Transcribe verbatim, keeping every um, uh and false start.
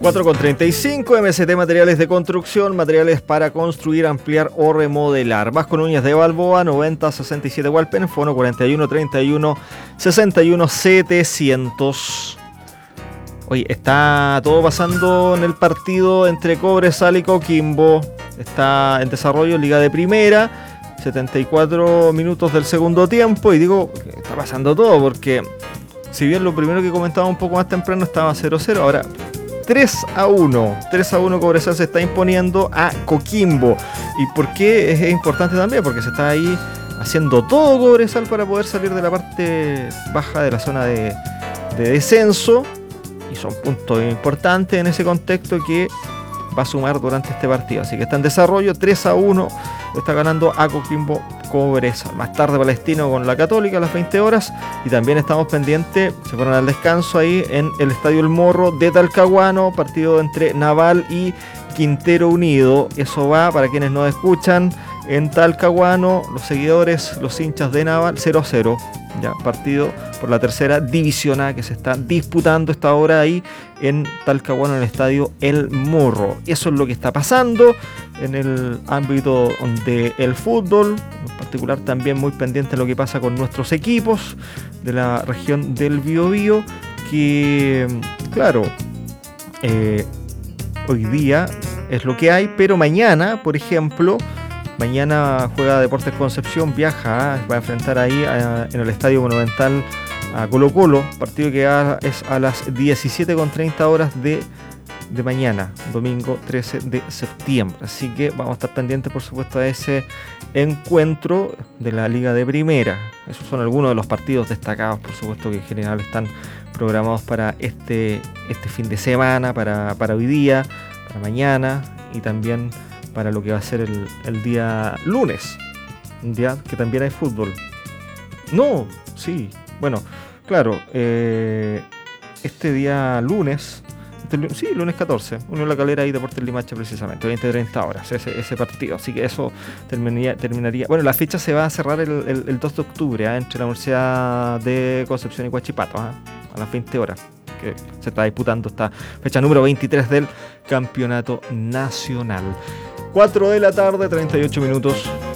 cuatro con treinta y cinco, M S T Materiales de Construcción, materiales para construir, ampliar o remodelar. Vasco Núñez de Balboa, noventa sesenta y siete Hualpén, fono cuarenta y uno treinta y uno sesenta y uno setecientos. Oye, está todo pasando en el partido entre Cobresal y Coquimbo. Está en desarrollo Liga de Primera, setenta y cuatro minutos del segundo tiempo. Y digo, está pasando todo porque si bien lo primero que comentaba un poco más temprano estaba cero cero, ahora tres a uno. tres a uno Cobresal se está imponiendo a Coquimbo. ¿Y por qué es importante también? Porque se está ahí haciendo todo Cobresal para poder salir de la parte baja de la zona de, de descenso. Y son puntos importantes en ese contexto que va a sumar durante este partido. Así que está en desarrollo, tres a uno. Lo está ganando a Coquimbo Cobresal. Más tarde Palestino con la Católica a las veinte horas. Y también estamos pendientes, se fueron al descanso ahí en el Estadio El Morro de Talcahuano. Partido entre Naval y Quintero Unido. Eso va para quienes nos escuchan en Talcahuano. Los seguidores, los hinchas de Naval, cero a cero. Ya, partido por la tercera división A que se está disputando esta hora ahí en Talcahuano, en el Estadio El Morro. Eso es lo que está pasando en el ámbito del fútbol, en particular también muy pendiente de lo que pasa con nuestros equipos de la región del Biobío, que claro, eh, hoy día es lo que hay, pero mañana, por ejemplo, mañana juega Deportes Concepción, viaja, va a enfrentar ahí a, en el Estadio Monumental a Colo Colo, partido que a, es a las diecisiete con treinta horas de, de mañana, domingo trece de septiembre. Así que vamos a estar pendientes, por supuesto, a ese encuentro de la Liga de Primera. Esos son algunos de los partidos destacados, por supuesto, que en general están programados para este, este fin de semana, para, para hoy día, para mañana y también para lo que va a ser el, el día lunes, un día que también hay fútbol. No, sí, bueno, claro, eh, este día lunes, este, sí, lunes catorce, Unión La Calera y Deportes Limache precisamente, veinte a treinta horas, ese, ese partido, así que eso terminaría, terminaría, bueno, la fecha se va a cerrar el, el, el dos de octubre, ¿eh? Entre la Universidad de Concepción y Huachipato, ¿eh? A las veinte horas. Que se está disputando esta fecha número veintitrés del Campeonato Nacional. cuatro de la tarde, treinta y ocho minutos.